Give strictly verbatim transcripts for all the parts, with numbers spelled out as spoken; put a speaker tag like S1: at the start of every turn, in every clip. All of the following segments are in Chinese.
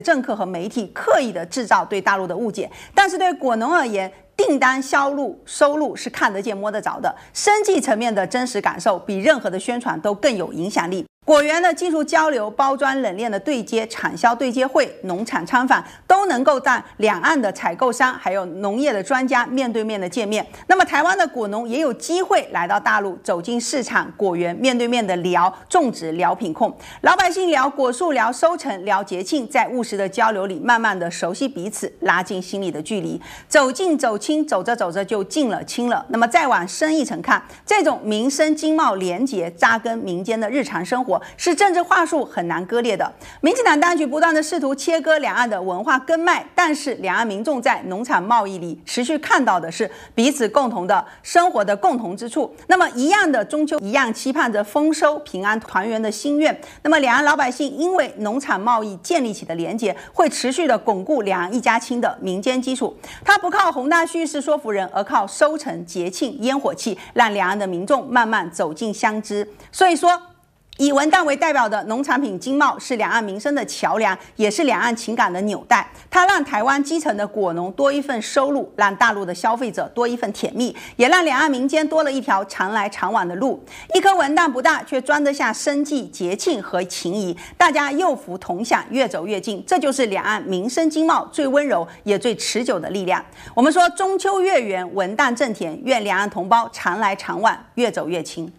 S1: 政客和媒体刻意的制造对大陆的误解，但是对果农而言，订单销路收入是看得见摸得着的，生计层面的真实感受比任何的宣传都更有影响力。果园的技术交流、包装冷链的对接、产销对接会、农产参访，都能够在两岸的采购商还有农业的专家面对面的见面。那么台湾的果农也有机会来到大陆，走进市场、果园，面对面的聊种植、聊品控，老百姓聊果树、聊收成、聊节庆，在务实的交流里，慢慢的熟悉彼此，拉近心里的距离，走近走亲，走着走着就近了亲了。那么再往深一层看，这种民生经贸连结、扎根民间的日常生活，是政治话术很难割裂的。民进党当局不断的试图切割两岸的文化根脉，但是两岸民众在农产贸易里持续看到的是彼此共同的生活的共同之处。那么一样的中秋，一样期盼着丰收、平安、团圆的心愿。那么两岸老百姓因为农产贸易建立起的连结，会持续的巩固两岸一家亲的民间基础。它不靠宏大叙事说服人，而靠收成、节庆、烟火气，让两岸的民众慢慢走进相知。所以说，以文旦为代表的农产品经贸是两岸民生的桥梁，也是两岸情感的纽带。它让台湾基层的果农多一份收入，让大陆的消费者多一份甜蜜，也让两岸民间多了一条常来常往的路。一颗文旦不大，却装得下生计、节庆和情谊，大家幼福同享，越走越近。这就是两岸民生经贸最温柔也最持久的力量。我们说中秋月圆，文旦正甜，愿两岸同胞常来常往，越走越亲。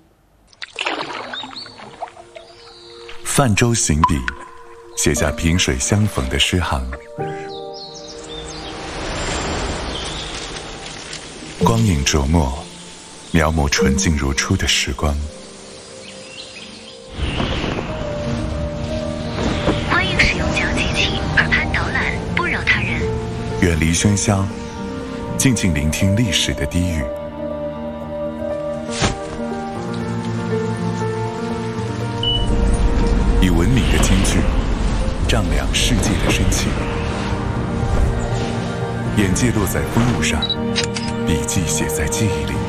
S2: 泛舟行笔，写下萍水相逢的诗行。光影琢磨，描摹纯净如初的时光。
S3: 欢迎使用讲解器，耳畔导览，不扰他人。
S2: 远离喧嚣，静静聆听历史的低语。以文明的金句丈量世界的深情，眼界落在风物上，笔记写在记忆里。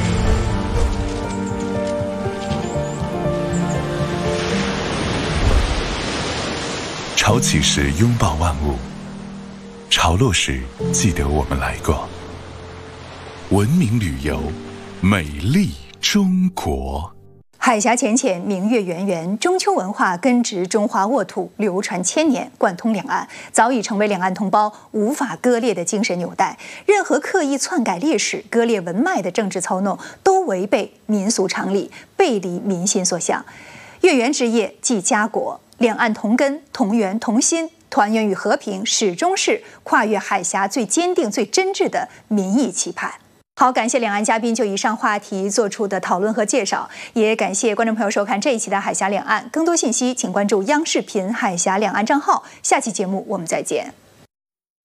S2: 潮起时拥抱万物，潮落时记得我们来过。文明旅游，美丽中国。
S4: 海峡浅浅，明月圆圆，中秋文化根植中华沃土，流传千年，贯通两岸，早已成为两岸同胞无法割裂的精神纽带。任何刻意篡改历史、割裂文脉的政治操弄，都违背民俗常理，背离民心所向。月圆之夜即家国，两岸同根、同源、同心，团圆与和平，始终是跨越海峡最坚定、最真挚的民意期盼。好，感谢两岸嘉宾就以上话题做出的讨论和介绍，也感谢观众朋友收看这一期的海峡两岸。更多信息请关注央视频海峡两岸账号。下期节目我们再见。